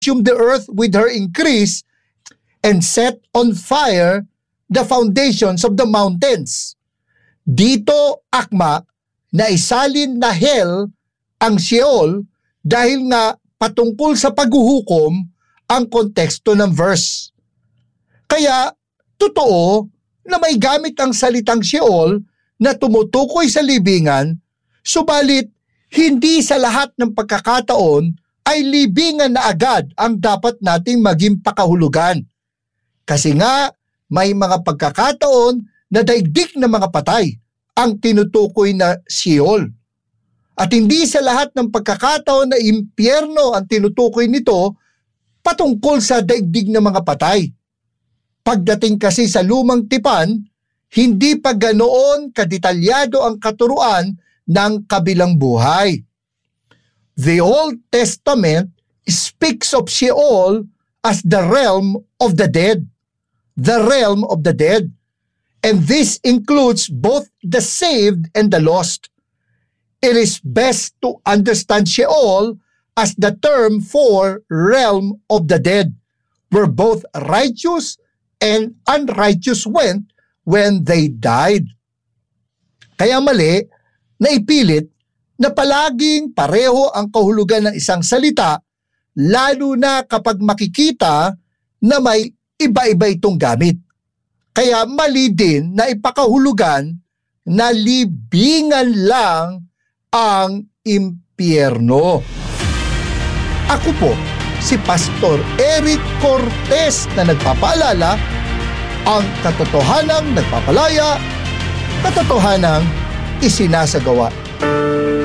consume the earth with her increase and set on fire the foundations of the mountains. Dito, akma, na isalin na hell ang Sheol dahil nga patungkol sa paghuhukom ang konteksto ng verse. Kaya, totoo na may gamit ang salitang Sheol na tumutukoy sa libingan, subalit hindi sa lahat ng pagkakataon ay libingan na agad ang dapat nating maging pakahulugan. Kasi nga, may mga pagkakataon na daigdig na mga patay ang tinutukoy na Sheol. At hindi sa lahat ng pagkakataon na impyerno ang tinutukoy nito patungkol sa daigdig na mga patay. Pagdating kasi sa lumang tipan, hindi pa ganoon kadetalyado ang katuruan ng kabilang buhay. The Old Testament speaks of Sheol as the realm of the dead. The realm of the dead. And this includes both the saved and the lost. It is best to understand Sheol as the term for realm of the dead, where both righteous and unrighteous went when they died. Kaya mali na ipilit na palaging pareho ang kahulugan ng isang salita, lalo na kapag makikita na may iba-iba itong gamit. Kaya mali din na ipakahulugan na libingan lang ang impyerno. Ako po, si Pastor Eric Cortez na nagpapaalala, ang katotohanang nagpapalaya, katotohanang isinasagawa.